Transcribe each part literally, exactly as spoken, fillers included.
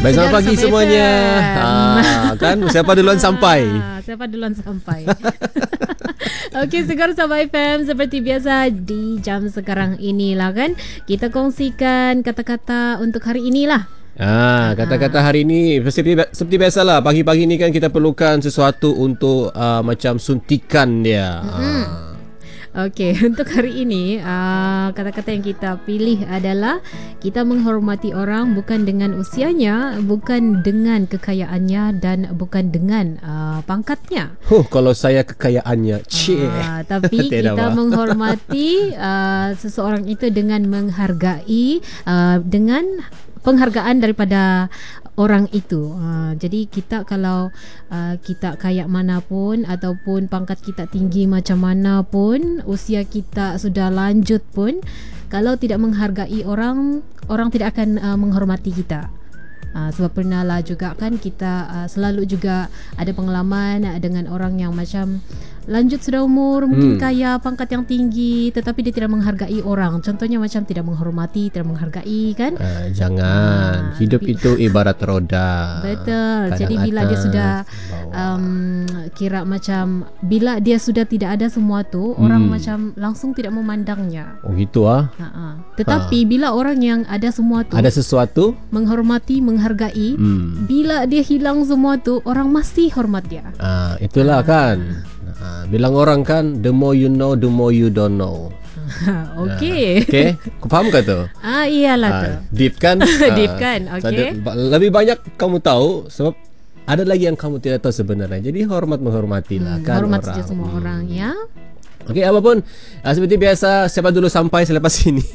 Baik, selamat pagi semuanya. Ah, kan siapa duluan sampai? Siapa duluan sampai? Okey, Segar Sabah F M, seperti biasa di jam sekarang inilah kan kita kongsikan kata-kata untuk hari inilah. Ah, kata-kata hari ini seperti seperti biasalah, pagi-pagi ni kan kita perlukan sesuatu untuk uh, macam suntikan dia. Mm-hmm. Ah. Okey, untuk hari ini uh, kata-kata yang kita pilih adalah kita menghormati orang bukan dengan usianya, bukan dengan kekayaannya dan bukan dengan uh, pangkatnya. Huh, kalau saya kekayaannya, cik. Uh, tapi kita bah. menghormati uh, seseorang itu dengan menghargai uh, dengan penghargaan daripada orang itu. Uh, jadi kita kalau uh, kita kaya manapun ataupun pangkat kita tinggi macam mana pun, usia kita sudah lanjut pun, kalau tidak menghargai orang, orang tidak akan uh, menghormati kita. Uh, sebab pernah lah juga kan kita uh, selalu juga ada pengalaman uh, dengan orang yang macam lanjut sudah umur, mungkin hmm. kaya, pangkat yang tinggi, tetapi dia tidak menghargai orang. Contohnya macam tidak menghormati, tidak menghargai kan. uh, Jangan uh, hidup bi- itu ibarat roda. Betul. Kadang jadi bila dia sudah um, kira macam bila dia sudah tidak ada semua tu, hmm. orang macam langsung tidak memandangnya. Oh gitu ah. uh-uh. Tetapi ha. bila orang yang ada semua tu, ada sesuatu, menghormati, menghargai, hmm. bila dia hilang semua tu, orang masih hormat dia. uh, Itulah uh. kan uh, bilang orang kan, the more you know, the more you don't know. Okey. Uh, okay, kau faham ke tu? Ah, iyalah uh, tu. Deep kan? Deep kan, okey. So, lebih banyak kamu tahu sebab ada lagi yang kamu tidak tahu sebenarnya. Jadi hormat menghormatilah hmm, kan hormat orang. Hormat saja semua hmm. orang ya. Okey, apapun uh, seperti biasa, siapa dulu sampai selepas ini.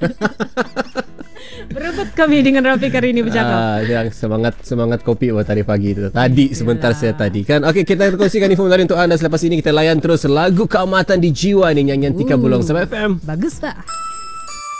Berebut kami dengan Rafiq hari ini bercakap. Ah, yang semangat semangat kopi buat tadi pagi itu. Tadi sebentar saya tadi kan. Okey, kita kongsikan info menarik untuk anda. Selepas ini kita layan terus lagu Keamatan di Jiwa ni, nyanyian Tika Bulong Sabah F M. Bagus, Pak.